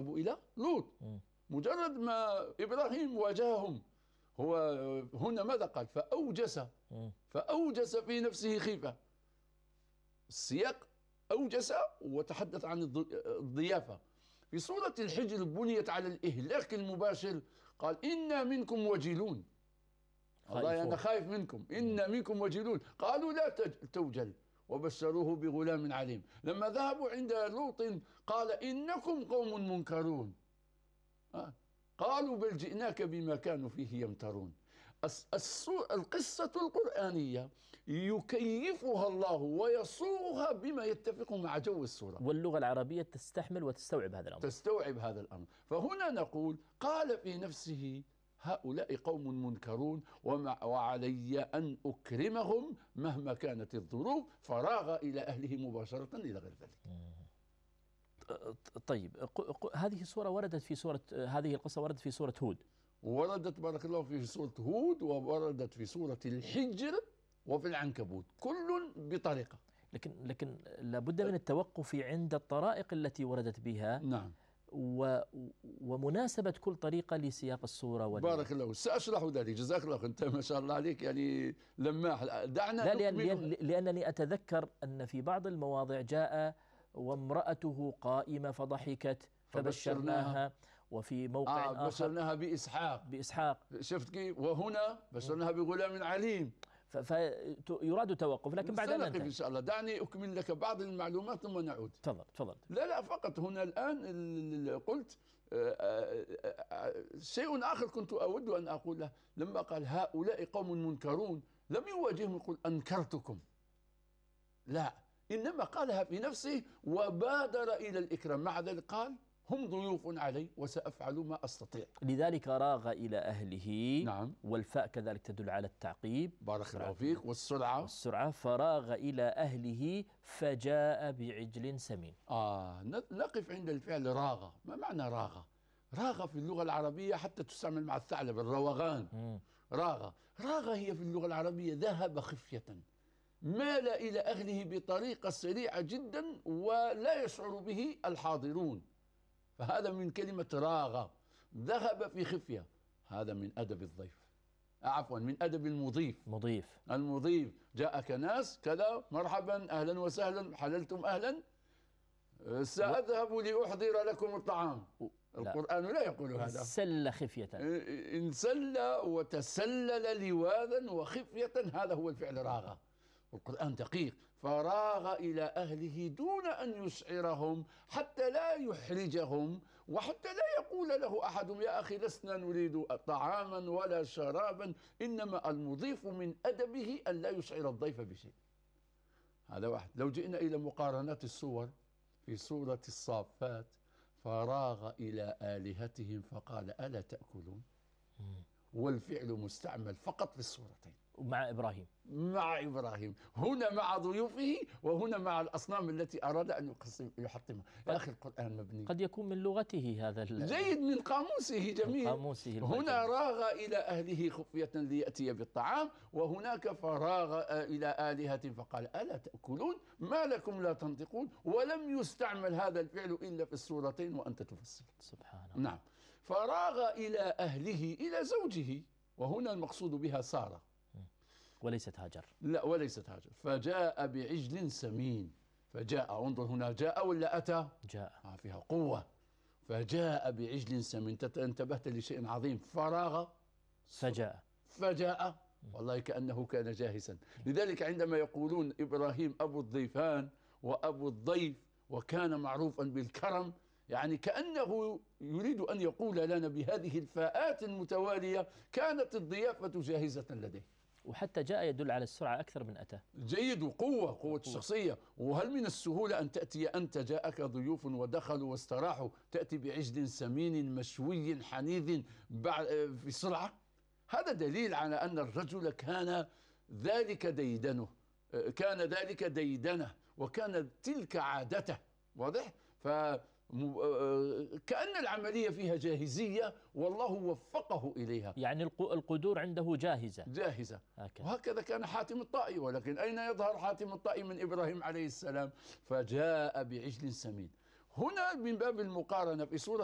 ذهبوا إلى لوط. مجرد ما إبراهيم واجههم، هو هنا ماذا قال؟ فأوجس في نفسه خيفة. السياق أوجس وتحدث عن الضيافة. في سورة الحجر بنيت على الإهلاك المباشر، قال إنا منكم وجلون. الله أنا خايف منكم، إنا منكم وجلون. قالوا لا توجل، وبشروه بغلام عليم. لما ذهبوا عند لوط قال إنكم قوم منكرون. قالوا بل جئناك بما كانوا فيه يمترون. القصة القرآنية يكيفها الله ويصوغها بما يتفق مع جو السورة، واللغة العربية تستحمل وتستوعب هذا الأمر. تستوعب هذا الأمر. فهنا نقول قال في نفسه هؤلاء قوم منكرون وعلي أن أكرمهم مهما كانت الظروف، فراغ إلى أهله مباشرة إلى غير ذلك. طيب، هذه السورة وردت في سورة، هذه القصة وردت في سورة هود، وردت بارك الله في سورة هود، ووردت في سورة الحجر، وفي العنكبوت، كل بطريقة. لكن لابد من التوقف عند الطرائق التي وردت بها. نعم. ومناسبة كل طريقة لسياق السورة. بارك الله، سأشرح ذلك. جزاك الله، أنت ما شاء الله عليك يعني لماح. دعنا لا، لأنني أتذكر أن في بعض المواضع جاء وامرأته قائمة فضحكت فبشرناها، وفي موقع آخر بشرناها بإسحاق. شفت كيف؟ وهنا بشرناها بغلام عليم. فيراد توقف، لكن بعد أن ننتهي إن شاء الله. دعني أكمل لك بعض المعلومات ثم نعود. تفضل. لا فقط هنا الآن قلت شيء آخر كنت أود أن أقوله. لما قال هؤلاء قوم منكرون لم يواجههم يقول أنكرتكم، لا، إنما قالها في نفسه وبادر إلى الإكرام. مع ذلك قال هم ضيوف علي وسأفعل ما أستطيع. لذلك راغ إلى أهله. نعم. والفاء كذلك تدل على التعقيب. بارك الله فيك. والسرعة. فراغ إلى أهله فجاء بعجل سمين. نقف عند الفعل راغ. ما معنى راغ؟ راغ في اللغة العربية حتى تستعمل مع الثعلب، الروغان. راغ هي في اللغة العربية ذهب خفية، مال إلى أهله بطريقة سريعة جدا ولا يشعر به الحاضرون، فهذا من كلمة راغ. ذهب في خفية، هذا من أدب الضيف، عفوا من أدب المضيف. جاءك ناس كذا، مرحبا أهلا وسهلا، حللتم أهلا، سأذهب لأحضر لكم الطعام. القرآن لا يقول هذا. سل خفية، انسل وتسلل لواذا وخفية، هذا هو الفعل راغ. القرآن دقيق. فراغ إلى أهله دون أن يشعرهم، حتى لا يحرجهم، وحتى لا يقول له أحد يا أخي لسنا نريد طعاما ولا شرابا. إنما المضيف من أدبه أن لا يشعر الضيف بشيء. هذا واحد. لو جئنا إلى مقارنات السور، في سورة الصافات فراغ إلى آلهتهم فقال ألا تأكلون، والفعل مستعمل فقط في السورتين. مع إبراهيم هنا مع ضيوفه، وهنا مع الأصنام التي أراد أن يحطمها. يا أخي القرآن مبني، قد يكون من لغته هذا جيد، من قاموسه جميل. هنا راغ إلى أهله خفية ليأتي بالطعام، وهناك فراغ إلى آلهة فقال ألا تأكلون ما لكم لا تنطقون. ولم يستعمل هذا الفعل إلا في السورتين وأنت تفسر. سبحان الله. نعم. فراغ إلى أهله، إلى زوجه، وهنا المقصود بها سارة وليست هاجر. لا، وليست هاجر. فجاء بعجل سمين. فجاء، انظر هنا جاء ولا أتى؟ جاء. فيها قوة. فجاء بعجل سمين. انتبهت لشيء عظيم. فراغ فجاء والله كأنه كان جاهزا. لذلك عندما يقولون إبراهيم أبو الضيفان وأبو الضيف وكان معروفا بالكرم، يعني كأنه يريد أن يقول لنا بهذه الفاءات المتوالية كانت الضيافة جاهزة لديه. وحتى جاء يدل على السرعة أكثر من أتى. جيد. وقوة الشخصية. وهل من السهولة أن تأتي أنت جاءك ضيوف ودخلوا واستراحوا تأتي بعجل سمين مشوي حنيذ في سرعة؟ هذا دليل على أن الرجل كان ذلك ديدنه، وكان تلك عادته. واضح؟ كأن العملية فيها جاهزية والله وفقه إليها. يعني القدور عنده جاهزة. وهكذا كان حاتم الطائي. ولكن أين يظهر حاتم الطائي من إبراهيم عليه السلام؟ فجاء بعجل سمين. هنا من باب المقارنة في سورة